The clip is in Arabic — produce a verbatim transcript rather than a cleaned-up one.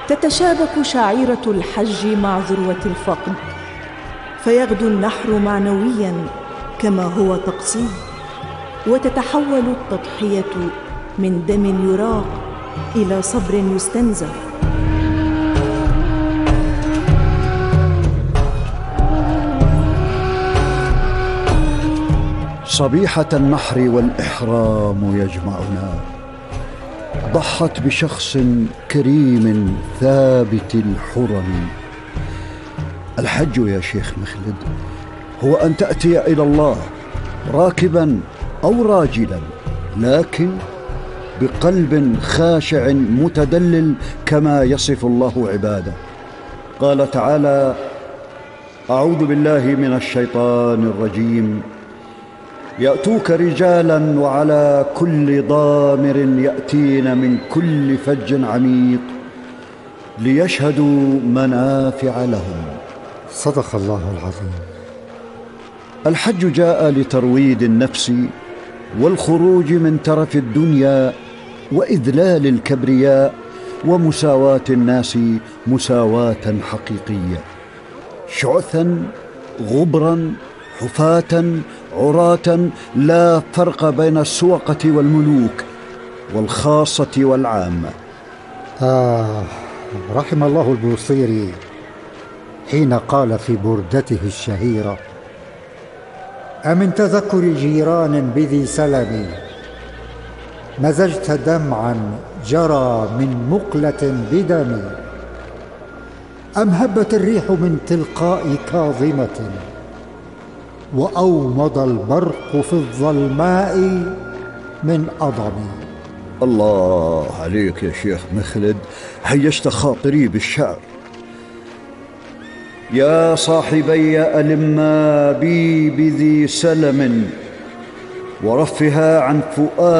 تتشابك شعيرة الحج مع ذروة الفقد، فيغدو النحر معنوياً كما هو تقصير، وتتحول التضحية من دم يراق إلى صبر يستنزف. صبيحة النحر والإحرام يجمعنا، ضحت بشخص كريم ثابت الحرم. الحج يا شيخ مخلد هو أن تأتي إلى الله راكبا أو راجلا، لكن بقلب خاشع متدلل كما يصف الله عباده. قال تعالى: أعوذ بالله من الشيطان الرجيم، يأتوك رجالا وعلى كل ضامر يأتين من كل فج عميق ليشهدوا منافع لهم. صدق الله العظيم. الحج جاء لترويض النفس والخروج من ترف الدنيا وإذلال الكبرياء ومساواة الناس مساواة حقيقية، شعثا غبرا حفاة عراة، لا فرق بين السوقة والملوك والخاصة والعامة. آه رحم الله البوصيري حين قال في بردته الشهيرة: أمن تذكر جيران بذي سلم مزجت دمعا جرى من مقلة بدم، أم هبت الريح من تلقاء كاظمة وأومض البرق في الظلماء من أضم. الله عليك يا شيخ مخلد، هيشت خاطري بالشعر. يا صاحبي ألما بي بذي سلم ورفها عن فؤاد